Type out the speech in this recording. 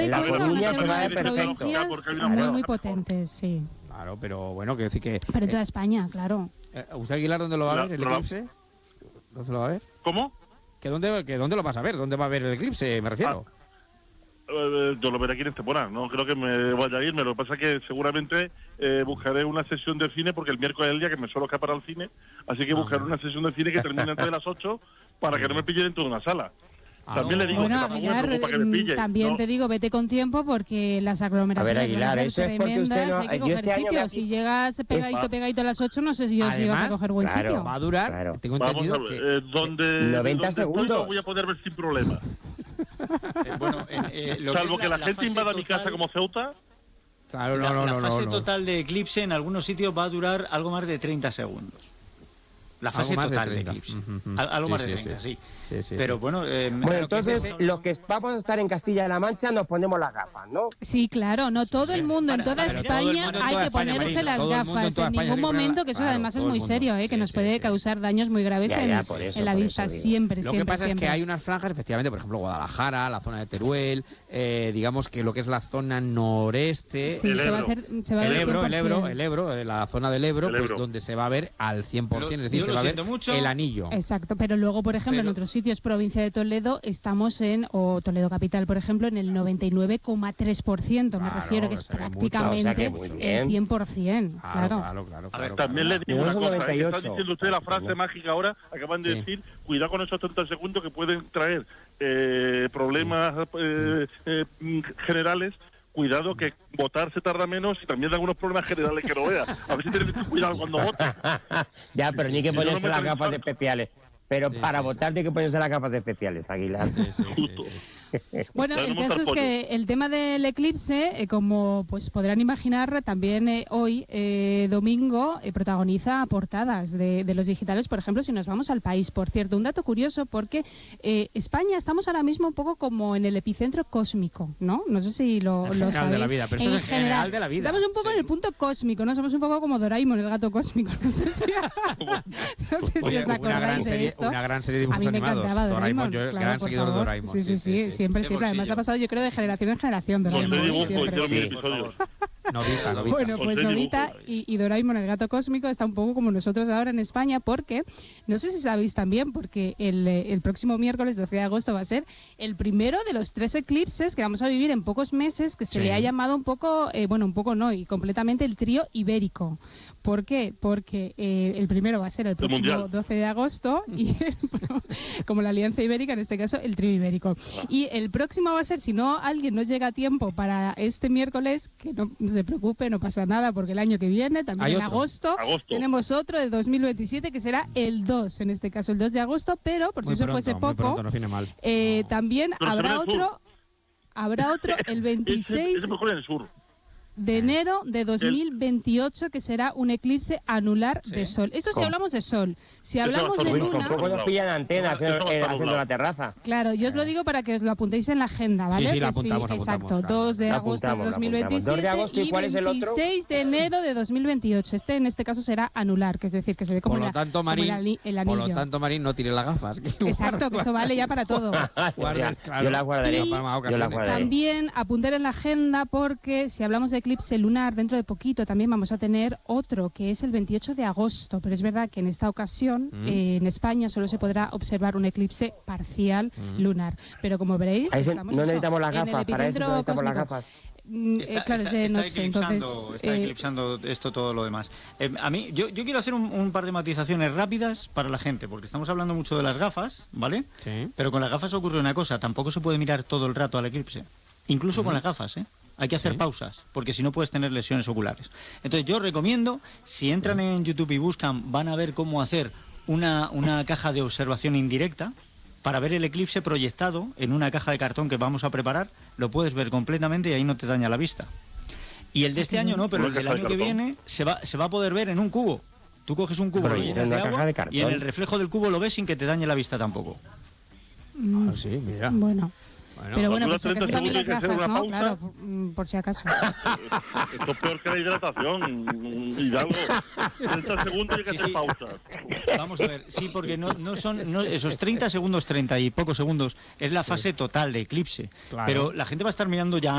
en La Coruña se va a ver perfecto. Muy potentes, sí. Claro, pero bueno, quiero decir que... Pero en toda España, claro. ¿Usted, Aguilar, dónde lo va a ver, el eclipse? ¿Dónde lo va a ver? ¿Cómo? ¿Dónde lo vas a ver? ¿Dónde va a ver el eclipse, me refiero? Yo lo veré aquí en Estepona, no creo que me vaya a irme. Lo que pasa es que seguramente buscaré una sesión de cine, porque el miércoles es el día que me suelo escapar al cine, así que buscaré una sesión de cine que termine antes de las 8 para que no me pille dentro de una sala. También le digo bueno, que tampoco me preocupa que me pille. También te digo, vete con tiempo porque las aglomeraciones Aguilar, van a ser tremendas, hay que coger sitio. Si llegas pegadito a las 8, no sé si yo si vas a coger buen sitio. Va a durar, tengo entendido que... 90 segundos. Lo voy a poder ver sin problema. Salvo que la gente invada mi casa como Ceuta. Claro, la fase total de eclipse en algunos sitios va a durar algo más de 30 segundos. La fase total de eclipse. Algo más de 30, sí. Pero bueno... bueno, entonces, los que vamos a estar en Castilla-La Mancha nos ponemos las gafas, ¿no? Sí, claro, no todo el mundo, en toda España hay que ponerse las gafas. En ningún momento, que eso además es muy serio, que nos puede causar daños muy graves en la vista, siempre. Lo que pasa es que hay unas franjas, efectivamente, por ejemplo, Guadalajara, la zona de Teruel, digamos que lo que es la zona noreste... Sí, se va a ver el Ebro, la zona del Ebro, pues donde se va a ver al 100%, es decir, se va a ver el anillo. Exacto, pero luego, por ejemplo, en otros sitios, provincia de Toledo, estamos o Toledo capital, por ejemplo, en el 99,3%, me refiero, que es prácticamente el 100%. Claro. También le digo una cosa, está diciendo usted la frase mágica ahora, acaban de decir, cuidado con esos 30 segundos que pueden traer problemas generales. Cuidado que votar se tarda menos y también da algunos problemas generales que no vea. A ver si tenéis cuidado cuando voten. Ya, pero ni que ponerse las gafas especiales. Pero para votar hay que ponerse las gafas especiales, Aguilar. Bueno, el caso es que el tema del eclipse, como pues podrán imaginar, también hoy, domingo, protagoniza portadas de los digitales, por ejemplo, si nos vamos al país. Por cierto, un dato curioso, porque España estamos ahora mismo un poco como en el epicentro cósmico, ¿no? No sé si lo sabéis. De la vida, pero eso es en general de la vida. Estamos un poco en el punto cósmico, ¿no? Somos un poco como Doraemon, el gato cósmico. No sé si os acordáis de esto. Una gran serie de dibujos animados. A mí me encantaba Doraemon, yo gran seguidor de Doraemon. Sí, siempre. Además ha pasado, yo creo, de generación en generación. Novita. Bueno, pues Novita y Doraemon, el gato cósmico, está un poco como nosotros ahora en España, porque, no sé si sabéis también, porque el próximo miércoles 12 de agosto va a ser el primero de los 3 eclipses que vamos a vivir en pocos meses, que se le ha llamado un poco, y completamente el trío ibérico. ¿Por qué? Porque el primero va a ser el próximo 12 de agosto y como la Alianza Ibérica, en este caso el trío ibérico. Y el próximo va a ser, si no alguien no llega a tiempo para este miércoles, que no se preocupe, no pasa nada, porque el año que viene, también en agosto, tenemos otro de 2027 que será el 2, en este caso el 2 de agosto, pero por si eso fuese poco, también habrá otro el 26 de enero de 2028, que será un eclipse anular de sol. Eso si hablamos de sol. Si hablamos de luna... Tampoco nos pillan antena haciendo la terraza. Claro, yo os lo digo para que os lo apuntéis en la agenda, ¿vale? Sí, la apuntamos. Exacto, 2 de agosto de 2027 2 de agosto, ¿y cuál es el otro? 26 de enero de 2028. En este caso será anular, que es decir, que se ve como, el anillo. Por lo tanto, Marín, no tire las gafas. Exacto, que eso vale ya para todo. Yo la guardaré. También apuntar en la agenda, porque si hablamos de eclipse lunar, dentro de poquito también vamos a tener otro, que es el 28 de agosto, pero es verdad que en esta ocasión en España solo se podrá observar un eclipse parcial lunar, pero como veréis estamos no necesitamos las gafas, para eso no necesitamos las gafas. Claro, es de noche, entonces está eclipsando esto, todo lo demás. A mí, yo quiero hacer un par de matizaciones rápidas para la gente, porque estamos hablando mucho de las gafas, ¿vale? Sí. Pero con las gafas ocurre una cosa, tampoco se puede mirar todo el rato al eclipse, incluso con las gafas, Hay que hacer pausas, porque si no puedes tener lesiones oculares. Entonces yo recomiendo, si entran en YouTube y buscan, van a ver cómo hacer una caja de observación indirecta para ver el eclipse proyectado en una caja de cartón que vamos a preparar. Lo puedes ver completamente y ahí no te daña la vista. Y el de este año no, pero el del año que viene se va a poder ver en un cubo. Tú coges un cubo, lo llenas de agua y en el reflejo del cubo lo ves sin que te dañe la vista tampoco. Sí, mira. Bueno, pero bueno, por si acaso también las gafas, ¿no? Claro, por si acaso. Esto es peor que la hidratación, Hidalgo. 30 segundos y hay que hacer pausas. Vamos a ver, sí, porque no son esos 30 segundos, 30 y pocos segundos, es la fase total de eclipse. Claro. Pero la gente va a estar mirando ya